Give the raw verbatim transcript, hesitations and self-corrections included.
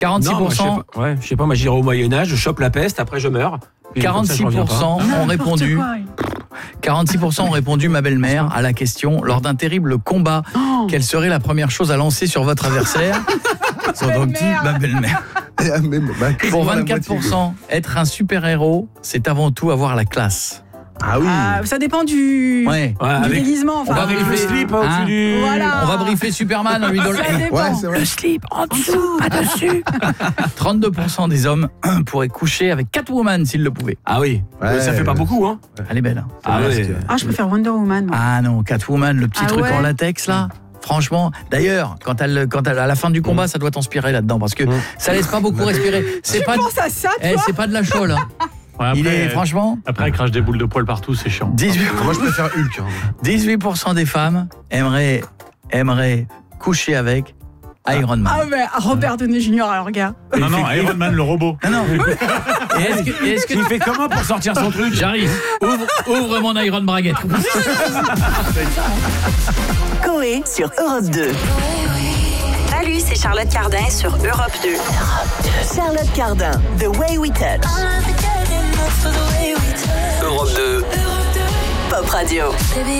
quarante-six pour cent. Non, moi, je sais pas, ouais, je sais pas, moi j'irai au Moyen-Âge, je chope la peste, après je meurs. Puis quarante-six comme ça, je pour reviens cent pas. ont répondu. Quoi. quarante-six pour cent ont répondu ma belle-mère à la question lors d'un terrible combat. Oh. Quelle serait la première chose à lancer sur votre adversaire? Son donc dit ma belle-mère. Pour vingt-quatre pour cent, être un super-héros, c'est avant tout avoir la classe. Ah oui. Ah, ça dépend du, Ouais. Ouais, du avec, déguisement. Enfin, avec le slip hein, Hein au-dessus du... Voilà. On va briefer Superman en lui donnant Ça dépend. Ouais, c'est vrai. le slip en dessous, pas dessus. trente-deux pour cent des hommes pourraient coucher avec Catwoman s'ils le pouvaient. Ah oui, Ouais. ça fait pas beaucoup hein. Elle est belle. Hein. Ah vrai, ouais. parce que- Ah, je préfère Wonder Woman. moi. Ah non, Catwoman, le petit Ah truc ouais. en latex là. Franchement, d'ailleurs, quand elle, quand elle, à la fin du combat, ça doit t'inspirer là-dedans parce que ça laisse pas beaucoup respirer. C'est Tu pas, penses à ça, eh, toi? c'est pas de la chaux là. Ouais, après, Il est franchement Après, elle crache des boules de poils partout, c'est chiant. dix-huit Moi, je préfère Hulk. Hein. dix-huit pour cent des femmes aimeraient, aimeraient coucher avec Iron Man. Ah, mais Robert Downey junior, alors, gars. Non, non, Iron Man, le robot. Non, non. Et est-ce que, et est-ce que Il fait comment pour sortir son truc? J'arrive. Ouvre, ouvre mon Iron Braguette. Coé sur Europe deux. Salut, c'est Charlotte Cardin sur Europe deux. Charlotte Cardin, The Way We Touch. Europe deux. Pop Radio.